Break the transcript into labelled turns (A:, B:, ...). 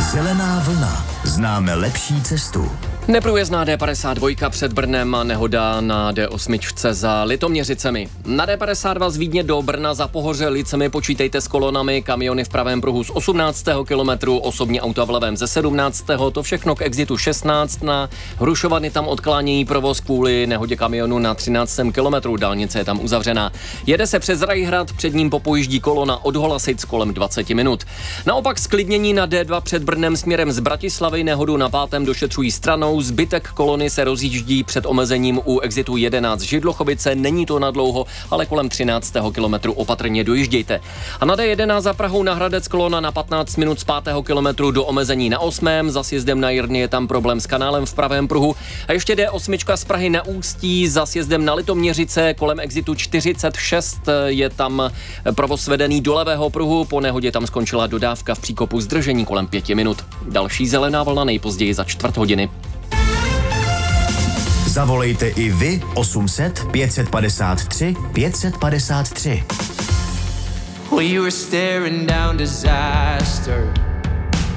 A: Zelená vlna. Známe lepší cestu.
B: Neprůjezdná D52 před Brnem a nehoda na D8 za Litoměřicemi. Na D52 z Vídně do Brna za Pohoře-Licemi počítejte s kolonami, kamiony v pravém pruhu z 18. kilometru, osobní auta v levém ze 17. To všechno k exitu 16. Na Hrušovany tam odklánějí provoz kvůli nehodě kamionu na 13. kilometru, dálnice je tam uzavřená. Jede se přes Rajhrad, před ním popojíždí kolona od Holasic kolem 20 minut. Naopak zklidnění na D2 před Brnem směrem z Bratislavy, nehodu na 5. došetřují stranou. Zbytek kolony se rozjíždí před omezením u exitu 11 Židlochovice, není to nadlouho, ale kolem 13. kilometru opatrně dojíždějte. A na D11 za Prahou na Hradec kolona na 15 minut z 5. kilometru do omezení na 8. Za sjezdem na Jirny je tam problém s kanálem v pravém pruhu. A ještě D8 z Prahy na Ústí za sjezdem na Litoměřice kolem exitu 46 je tam provoz vedený do levého pruhu. Po nehodě tam skončila dodávka v příkopu zdržení kolem 5 minut. Další zelená vlna nejpozději za 4 hodiny.
A: Zavolejte i vy 800 553 553.
C: We were staring down disaster.